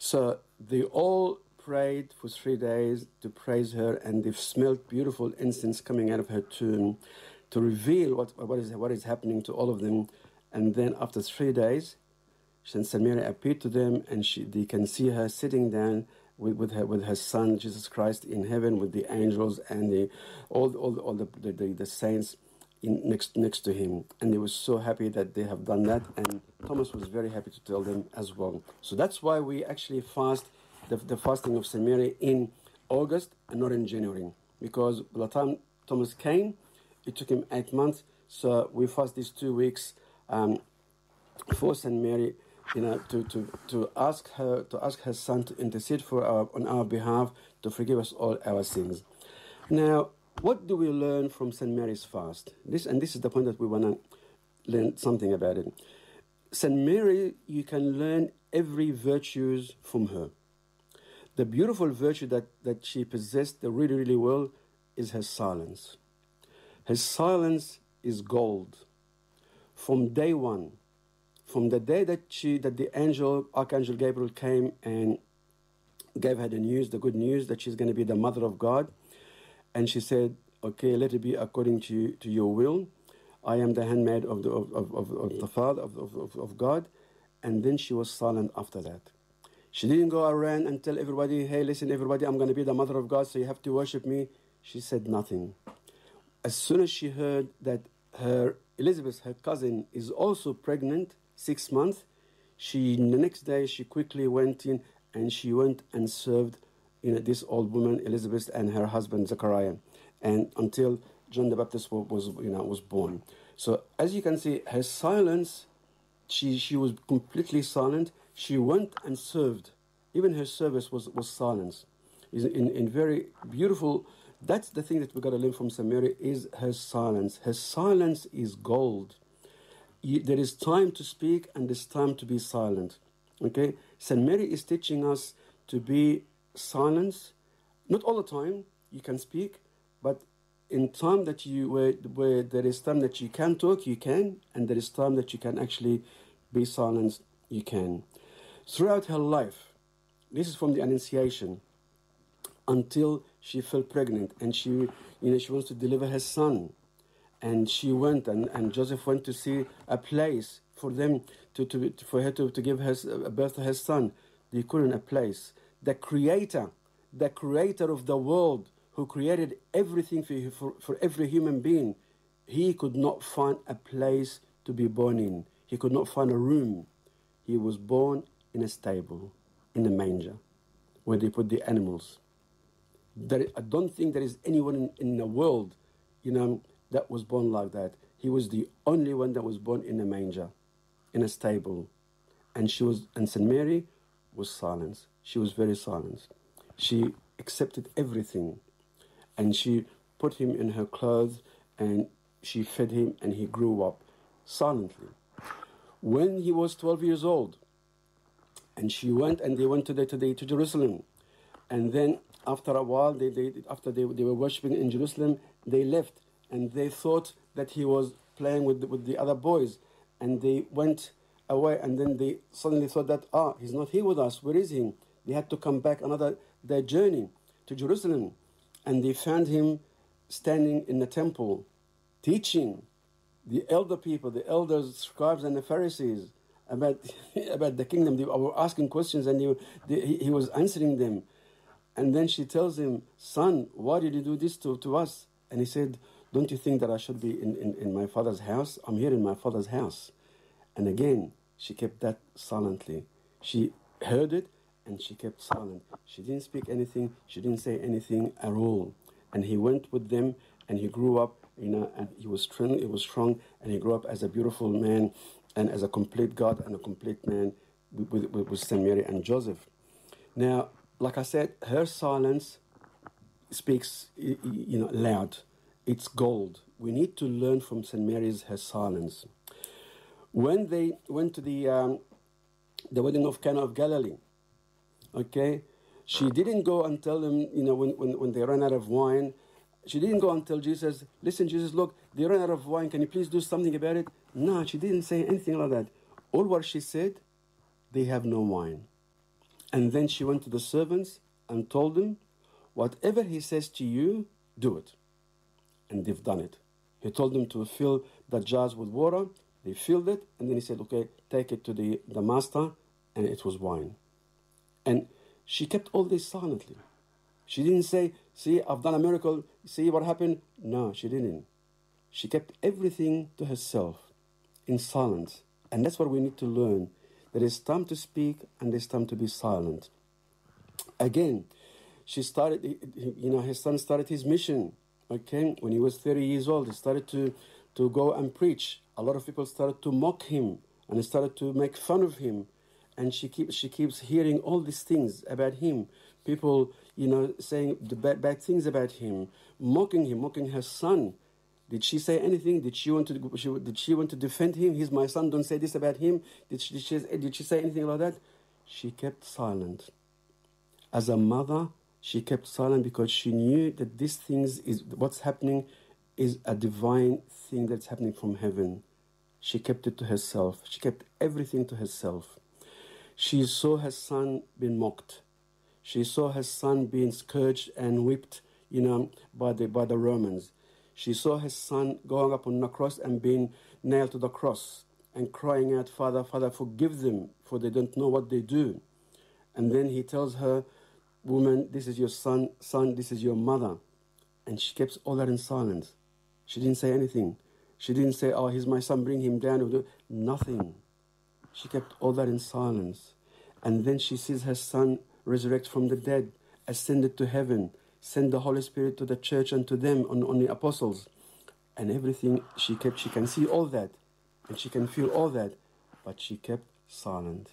So they all prayed for 3 days to praise her, and they smelled beautiful incense coming out of her tomb to reveal what is happening to all of them. And then after 3 days, Saint Mary appeared to them, and they can see her sitting down with her son Jesus Christ in heaven with the angels and all the saints next to him. And they were so happy that they have done that, and Thomas was very happy to tell them as well. So that's why we actually fast the fasting of Saint Mary in August and not in January, because by the time Thomas came, it took him 8 months. So we fast these 2 weeks for Saint Mary, to ask her son to intercede on our behalf, to forgive us all our sins. Now, what do we learn from Saint Mary's fast? This is the point that we want to learn something about it. Saint Mary, you can learn every virtues from her. The beautiful virtue that she possessed really, really well is her silence. Her silence is gold. From day one, from the day that the Archangel Gabriel came and gave her the good news that she's going to be the mother of God, and she said, "Okay, let it be according to your will. I am the handmaid of the Father of God." And then she was silent after that. She didn't go around and tell everybody, "Hey, listen, everybody, I'm going to be the mother of God, so you have to worship me." She said nothing. As soon as she heard that Elizabeth, her cousin, is also pregnant, 6 months, the next day she quickly went in and she went and served this old woman, Elizabeth, and her husband, Zechariah, and until John the Baptist was born. So as you can see, her silence, she was completely silent. She went and served. Even her service was silence. In very beautiful. That's the thing that we got to learn from Saint Mary, is her silence. Her silence is gold. There is time to speak and there's time to be silent. Okay, Saint Mary is teaching us to be silent. Not all the time you can speak, but in time that where there is time that you can talk, you can, and there is time that you can actually be silent, you can. Throughout her life, this is from the Annunciation until she fell pregnant, and she wants to deliver her son, and she went and Joseph went to see a place for them for her to give birth to her son. They couldn't a place. The creator of the world, who created everything for every human being, he could not find a place to be born in. He could not find a room. He was born in a stable, in a manger, where they put the animals. I don't think there is anyone in the world, that was born like that. He was the only one that was born in a manger, in a stable. And Saint Mary was silent. She was very silent. She accepted everything. And she put him in her clothes, and she fed him, and he grew up silently. When he was 12 years old, and they went to Jerusalem, and then after a while, after they were worshiping in Jerusalem, they left, and they thought that he was playing with the other boys, and they went away, and then they suddenly thought that, he's not here with us. Where is he? They had to come back their journey to Jerusalem, and they found him standing in the temple, teaching the elder people, the elders, scribes, and the Pharisees about the kingdom. They were asking questions, and he was answering them. And then she tells him, "Son, why did you do this to us?" And he said, "Don't you think that I should be in my father's house? I'm here in my father's house." And again, she kept that silently. She heard it, and she kept silent. She didn't speak anything. She didn't say anything at all. And he went with them, and he grew up, and he was strong, and he grew up as a beautiful man, and as a complete God and a complete man with Saint Mary and Joseph. Now, like I said, her silence speaks, loud. It's gold. We need to learn from Saint Mary's her silence. When they went to the wedding of Cana of Galilee, okay, she didn't go and tell them, when they ran out of wine, she didn't go and tell Jesus, "Listen, Jesus, look, they ran out of wine. Can you please do something about it?" No, she didn't say anything like that. All what she said, "They have no wine." And then she went to the servants and told them, whatever he says to you, do it. And they've done it. He told them to fill the jars with water. They filled it. And then he said, okay, take it to the master. And it was wine. And she kept all this silently. She didn't say, see, I've done a miracle. See what happened? No, she didn't. She kept everything to herself in silence. And that's what we need to learn. There is time to speak and there's time to be silent. Again, she started, her son started his mission. Okay, when he was 30 years old, he started to go and preach. A lot of people started to mock him and started to make fun of him. And she keeps hearing all these things about him. People, saying the bad things about him, mocking her son. Did she say anything? Did she want to defend him? He's my son. Don't say this about him. Did she say anything about that? She kept silent. As a mother, she kept silent because she knew that these things what's happening is a divine thing that's happening from heaven. She kept it to herself. She kept everything to herself. She saw her son being mocked. She saw her son being scourged and whipped, by the Romans. She saw her son going up on the cross and being nailed to the cross and crying out, Father, Father, forgive them, for they don't know what they do. And then he tells her, woman, this is your son, this is your mother. And she kept all that in silence. She didn't say anything. She didn't say, oh, he's my son, bring him down. Nothing. She kept all that in silence. And then she sees her son resurrect from the dead, ascended to heaven, send the Holy Spirit to the church and to them, on the apostles. And everything she can see all that. And she can feel all that. But she kept silent.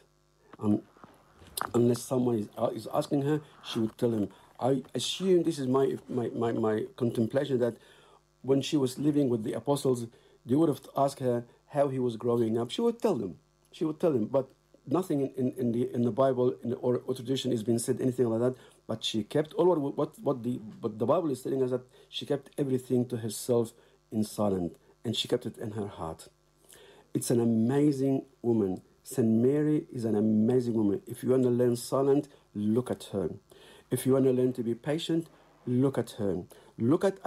Unless someone is asking her, she would tell him. I assume, this is my contemplation, that when she was living with the apostles, they would have asked her how he was growing up. She would tell them. But nothing in the Bible or tradition has been said anything like that. But she kept all what the Bible is telling us, that she kept everything to herself in silence, and she kept it in her heart. It's an amazing woman. St. Mary is an amazing woman. If you want to learn silent, look at her. If you want to learn to be patient, look at her. Look at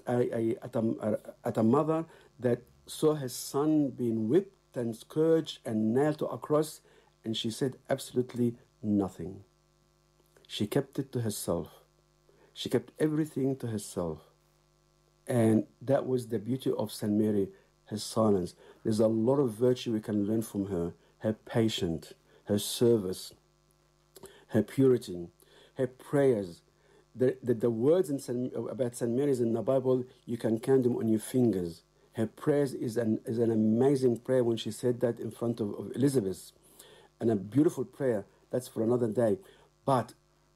a mother that saw her son being whipped and scourged and nailed to a cross, and she said absolutely nothing. She kept it to herself. She kept everything to herself. And that was the beauty of St. Mary, her silence. There's a lot of virtue we can learn from her. Her patience, her service, her purity, her prayers. The words about St. Mary's in the Bible, you can count them on your fingers. Her prayers is an amazing prayer when she said that in front of Elizabeth. And a beautiful prayer. That's for another day. But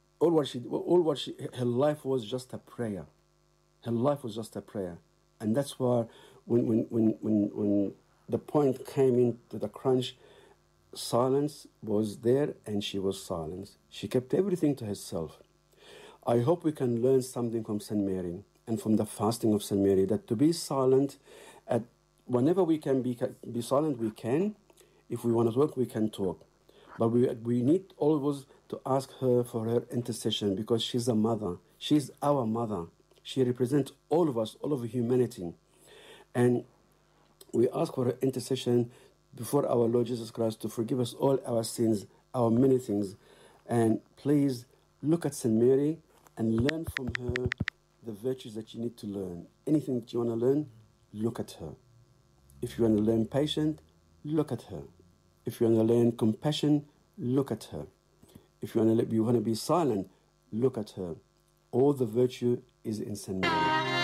her life was just a prayer. Her life was just a prayer. And that's why when the point came into the crunch, silence was there and she was silent. She kept everything to herself. I hope we can learn something from St. Mary and from the fasting of St. Mary, that to be silent, whenever we can be silent, we can. If we want to talk, we can talk. But we need always to ask her for her intercession, because she's a mother. She's our mother. She represents all of us, all of humanity. And we ask for her intercession before our Lord Jesus Christ to forgive us all our sins, our many things. And please look at St. Mary and learn from her the virtues that you need to learn. Anything that you want to learn, look at her. If you want to learn patience, look at her. If you want to learn compassion, look at her. If you want to be silent, look at her. All the virtue is in St. Mary.